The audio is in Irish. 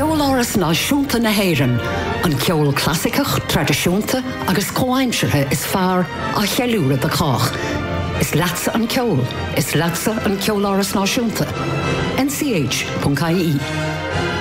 Ceoláras náisiúnta na hÉireann, an ceol clasicach, tradiisiúnta agus comhaimseartha is fearr a cheiliúra de chách. Is leatsa an ceol, is leatsa an ceoláras náisiúnta. NCH.ie